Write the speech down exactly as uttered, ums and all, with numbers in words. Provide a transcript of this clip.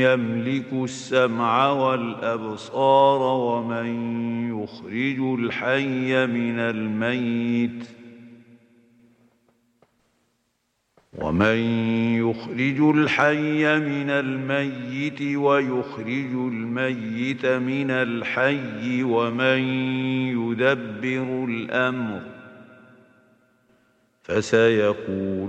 يملك السمع والأبصار ومن يخرج الحي من الميت ومن يخرج الحي من الميت ويخرج الميت من الحي ومن يدبر الأمر فسيقول